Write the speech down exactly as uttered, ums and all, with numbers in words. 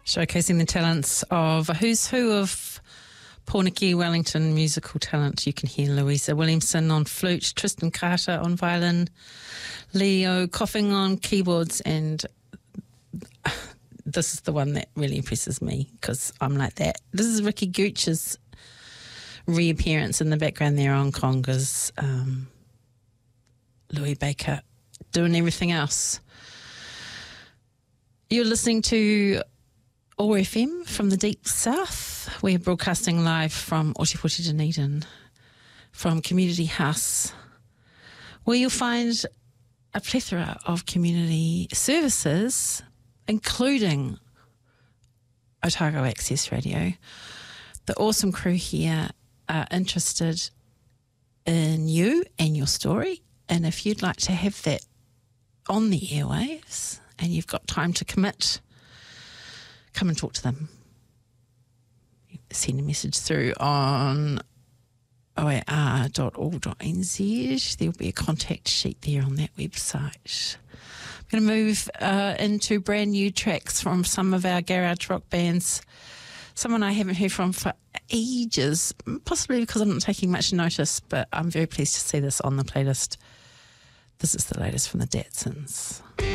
Showcasing the talents of a who's who of Pōneke Wellington musical talent. You can hear Louisa Williamson on flute, Tristan Carter on violin, Leo Coughing on keyboards, and this is the one that really impresses me because I'm like that. This is Ricky Gooch's reappearance in the background there on congas. Um, Louis Baker doing everything else. You're listening to O R F M from the Deep South. We're broadcasting live from Ōtepoti Dunedin, from Community House, where you'll find a plethora of community services, including Otago Access Radio. The awesome crew here are interested in you and your story, and if you'd like to have that on the airwaves and you've got time to commit, come and talk to them. Send a message through on o a r dot org dot n z. There'll be a contact sheet there on that website. I'm going to move uh, into brand new tracks from some of our garage rock bands. Someone I haven't heard from for ages, possibly because I'm not taking much notice, but I'm very pleased to see this on the playlist. This is the latest from the Datsuns.